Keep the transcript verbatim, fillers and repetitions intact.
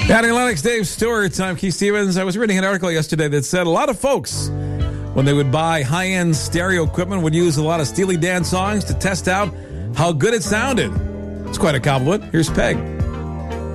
Patty Lennox, Dave Stewart, I'm Keith Stevens. I was reading an article yesterday that said a lot of folks, when they would buy high-end stereo equipment, would use a lot of Steely Dan songs to test out how good it sounded. It's quite a compliment. Here's Peg.